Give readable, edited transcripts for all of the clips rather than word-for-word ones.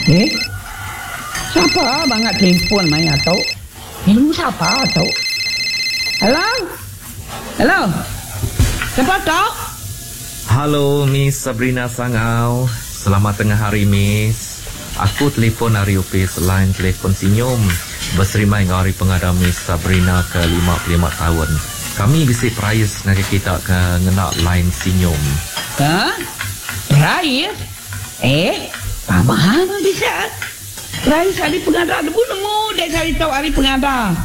Eh? Siapa banget telefon Maya tau? Ini siapa tau? Halo? Halo? Siapa tau? Halo Miss Sabrina Sangau. Selamat tengah hari Miss. Aku telefon hari upis line telefon senyum. Berserimai dengan hari pengada Miss Sabrina ke 55 tahun. Kami bisik price nak kita ke ngenak line senyum. Ha? Price? Apa bisa? Price hari pengada debu nemu dia cari tahu hari pengada.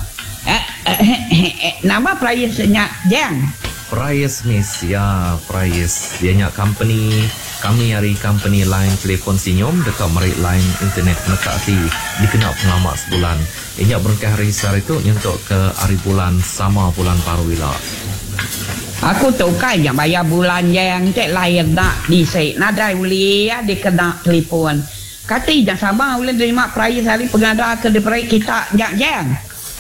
Nama price-nya Jang. Price Miss, ya Price. Dia nyak company. Kami hari company line telefon senyum dekat merik line internet nekati dikenal pengamak sebulan. Dia nyak berengkah hari sehari itu nyentuk ke hari bulan sama bulan baru wila. Aku tahu kan yang bayar bulan yang cek layan nak disek nadai uli ya dikena telefon. Kata jangan sama boleh terima price hari pengada ke diberi kita jang.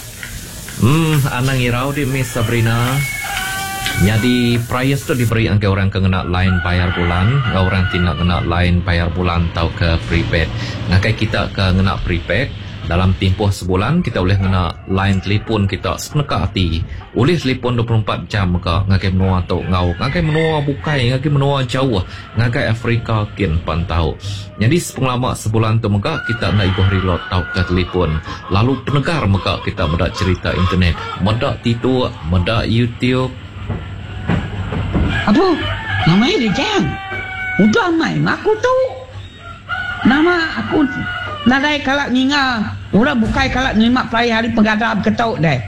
Anang irau di Miss Sabrina. Jadi price tu diberi angka orang kena line bayar bulan, orang tidak kena line bayar bulan atau ke prepaid. Ngakai kita ke kena prepaid dalam tempoh sebulan kita boleh kena line telefon kita sepeneka hati. Boleh telefon 24 jam ke ngakai menua tok ngau, ngakai menua bukai, ngakai menua jauh, ngakai Afrika kian pantau. Jadi sepengalaman sebulan tu maka kita nak ibu reload tau ke telefon. Lalu penegar maka kita mendak cerita internet, mendak titu, mendak YouTube. Apa? Namanya dia Jang. Untuk amai aku tu. Nama aku nadai kalak ninga. Orang bukai kalak nyimak pelai hari pengada berketuk deh.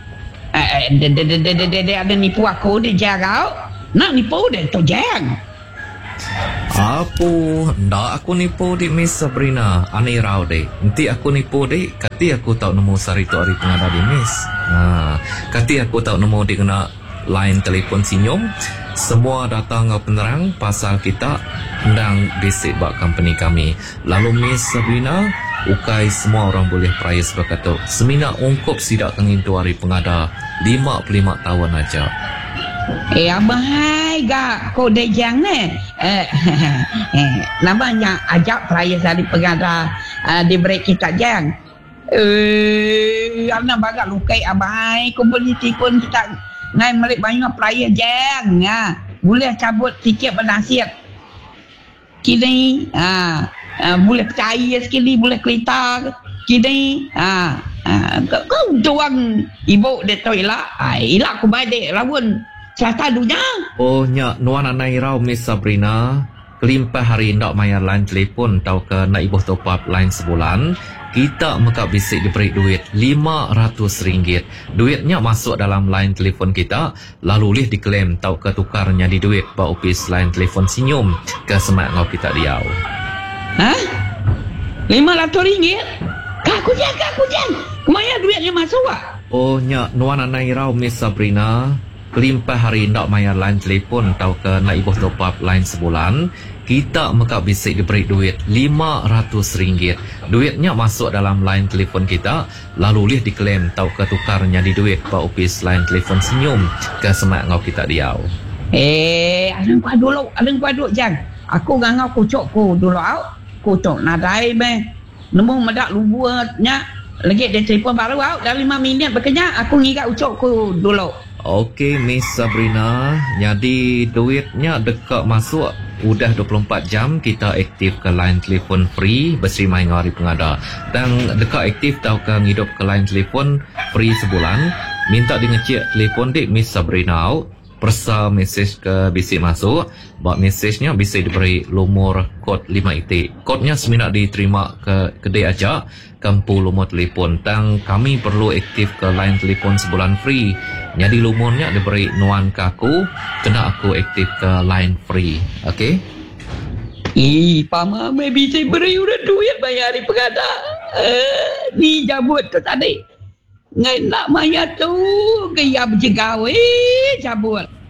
Dia ada nipu aku dia Jang. Nak nipu dia tu Jang. Apa? Ndak aku nipu di Miss Sabrina. Aneh rau deh. Nanti aku nipu deh. Kati aku tak nemu sari tu hari pengada di Miss. Kati aku tak nemu di kena line telefon senyum. Semua datang ke penerang pasal kita hendang basic bak company kami. Lalu Miss Sabrina, ukai semua orang boleh price berkata semina ungkup sidak kengin tu hari pengada 55 tahun aja. Abang gak kau dah Jang ni. Namanya ajak price hari pengada diberi kita Jang. Anak bagat lukai abang komuniti pun kita ngai merik banyak player Jang ya. Boleh cabut tiket bernasihat kini boleh percaya sekali boleh kereta kini kau tuang ibu dia tu ilah aku baik rawun selatan dunia. Oh nyak nuan anai rau Miss Sabrina kelimpah hari ndak mayar line telefon tau ke nak ibu top up line sebulan. Kita maka bisik diberi duit RM500. Duitnya masuk dalam line telefon kita, lalu boleh diklaim tau ke tukarnya di duit ba opis line telefon senyum ke semak ngau kita diau. RM500? Kak aku jang. Kemana duitnya masuk Oh nyak nuan anai rau Miss Sabrina. Kelimpah hari ndak mayar line telefon tau ke nak ibu top up line sebulan. Kita maka bisik diberi duit RM500. Duitnya masuk dalam line telefon kita, lalu boleh diklaim tau ke tukarnya di duit ba opis line telefon senyum ke semak ngau kita diau. Adeng dulu Jang. Aku ngangau kucuk ku dulu kucuk nadai be. Nemu medak lubunya lagi dia telefon baru dah 5 minit berkenyak aku ngigat ucuk ku dulu. Okey Miss Sabrina, jadi duitnya dekat masuk udah 24 jam kita aktif ke line telefon free berserimai dengan hari pengada. Dan dekat aktif tau ke hidup ke line telefon free sebulan. Minta di ngecek telefon dik Miss Sabrina persa mesej ke bisik masuk. Bak mesejnya bisa diberi lumur kod 5 itik. Kodnya semina diterima ke kedai aja kampu lumur telefon. Dan kami perlu aktif ke line telefon sebulan free. Jadi lumurnya diberi nuan ke aku, kena aku aktif ke line free. Okey? Pama bisa beri udah duit bayar hari pengada. Ni jabut tu tadi. Ngai nak maya tu gaya berjegawe cabut.